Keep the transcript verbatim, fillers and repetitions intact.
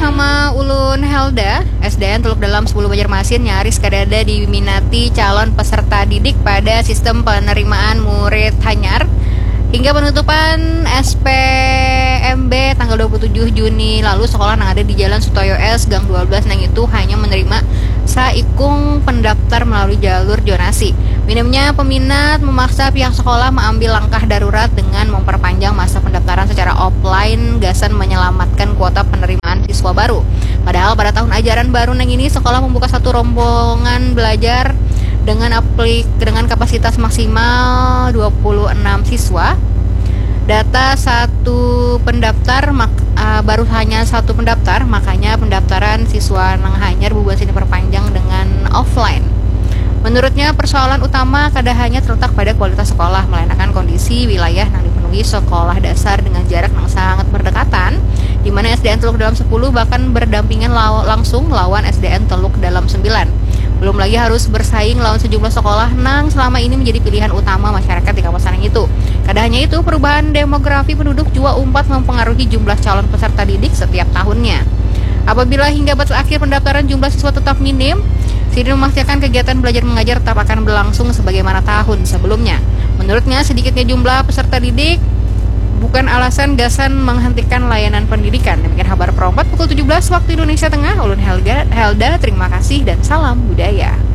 bersama Ulun Helda, S D N Teluk Dalam sepuluh Banjarmasin nyaris kadada diminati calon peserta didik pada sistem penerimaan murid Hanyar. Hingga penutupan S P M B tanggal dua puluh tujuh Juni lalu, sekolah yang ada di Jalan Sutoyo S, Gang dua belas nang itu hanya menerima saikung pendaftar melalui jalur zonasi. Minimnya peminat memaksa pihak sekolah mengambil langkah darurat dengan memperpanjang masa pendaftaran secara offline gasan menyelamatkan kuota penerimaan siswa baru. Padahal pada tahun ajaran baru nang ini sekolah membuka satu rombongan belajar dengan aplik dengan kapasitas maksimal dua puluh enam siswa. Data satu pendaftar mak, uh, baru hanya satu pendaftar, makanya pendaftaran siswa nang Hanyar bubuan sini perpanjang dengan offline. Menurutnya persoalan utama kada hanya terletak pada kualitas sekolah, melainkan kondisi wilayah yang dipenuhi sekolah dasar dengan jarak yang sangat berdekatan, di mana S D N Teluk Dalam sepuluh bahkan berdampingan law- langsung lawan S D N Teluk Dalam sembilan. Belum lagi harus bersaing lawan sejumlah sekolah nang selama ini menjadi pilihan utama masyarakat di kawasan yang itu. Kada hanya itu, perubahan demografi penduduk juga umpat mempengaruhi jumlah calon peserta didik setiap tahunnya. Apabila hingga batas akhir pendaftaran jumlah siswa tetap minim, Sini memastikan kegiatan belajar mengajar tetap akan berlangsung sebagaimana tahun sebelumnya. Menurutnya, sedikitnya jumlah peserta didik bukan alasan gasan menghentikan layanan pendidikan. Demikian kabar Pro empat pukul tujuh belas waktu Indonesia Tengah. Ulun Helga, Helda, terima kasih dan salam budaya.